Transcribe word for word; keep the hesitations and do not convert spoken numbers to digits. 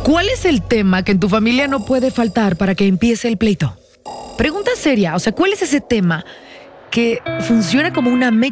¿Cuál es el tema que en tu familia no puede faltar para que empiece el pleito? Pregunta seria, o sea, ¿cuál es ese tema que funciona como una